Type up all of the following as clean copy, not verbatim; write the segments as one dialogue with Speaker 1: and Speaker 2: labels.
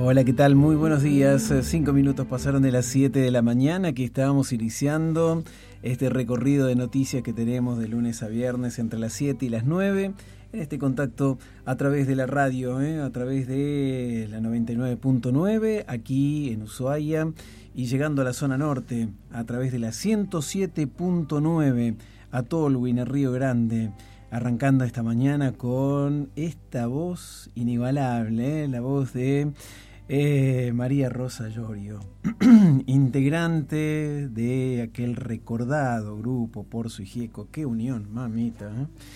Speaker 1: Hola, ¿qué tal? Muy buenos días. 5 minutos pasaron de las 7 de la mañana. Aquí estábamos iniciando este recorrido de noticias que tenemos de lunes a viernes entre las 7 y las 9. En este contacto a través de la radio, a través de la 99.9, aquí en Ushuaia, y llegando a la zona norte, a través de la 107.9, a Tolwyn, a Río Grande. Arrancando esta mañana con esta voz inigualable, la voz de María Rosa Llorio, integrante de aquel recordado grupo Porzo y Gieco. ¡Qué unión, mamita!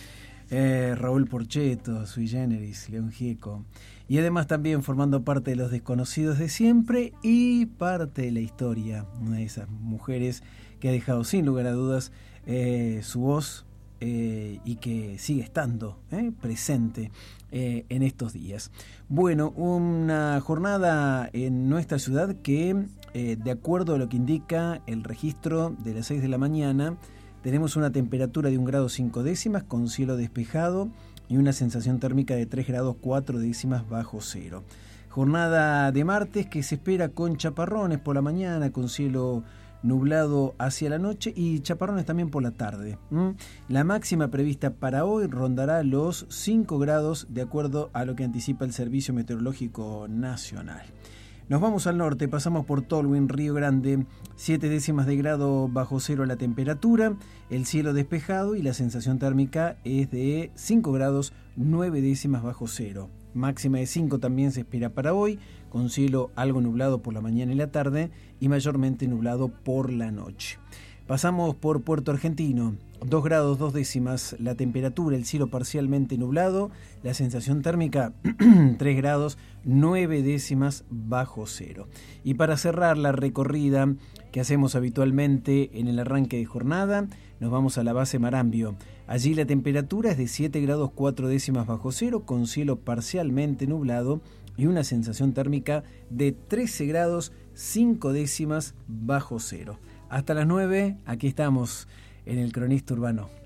Speaker 1: Raúl Porcheto, Sui Generis, León Gieco. Y además también formando parte de Los Desconocidos de Siempre y parte de la historia. Una de esas mujeres que ha dejado sin lugar a dudas su voz, y que sigue estando presente en estos días. Bueno, una jornada en nuestra ciudad que, de acuerdo a lo que indica el registro de las 6 de la mañana, tenemos una temperatura de 1 grado 5 décimas con cielo despejado y una sensación térmica de 3 grados 4 décimas bajo cero. Jornada de martes que se espera con chaparrones por la mañana, con cielo nublado hacia la noche y chaparrones también por la tarde. La máxima prevista para hoy rondará los 5 grados de acuerdo a lo que anticipa el Servicio Meteorológico Nacional. Nos vamos al norte, pasamos por Tolwyn, Río Grande, 7 décimas de grado bajo cero la temperatura, el cielo despejado y la sensación térmica es de 5 grados 9 décimas bajo cero. Máxima de 5 también se espera para hoy, con cielo algo nublado por la mañana y la tarde y mayormente nublado por la noche. Pasamos por Puerto Argentino, 2 grados 2 décimas la temperatura, el cielo parcialmente nublado, la sensación térmica 3 grados 9 décimas bajo cero. Y para cerrar la recorrida que hacemos habitualmente en el arranque de jornada, nos vamos a la base Marambio. Allí la temperatura es de 7 grados 4 décimas bajo cero, con cielo parcialmente nublado y una sensación térmica de 13 grados 5 décimas bajo cero. Hasta las 9, aquí estamos en el Cronista Urbano.